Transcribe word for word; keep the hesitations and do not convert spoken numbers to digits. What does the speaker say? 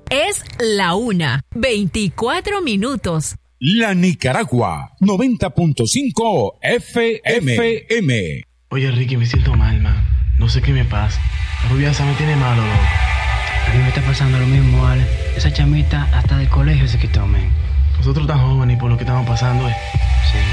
Es la una, veinticuatro minutos. La Nicaragua, noventa punto cinco F M. Oye, Ricky, me siento mal, man. No sé qué me pasa. La rubia esa me tiene malo, loco. A mí me está pasando lo mismo, Ale. Esa chamita hasta del colegio se quitó, men. Nosotros tan jóvenes y por lo que estamos pasando, eh. Sí.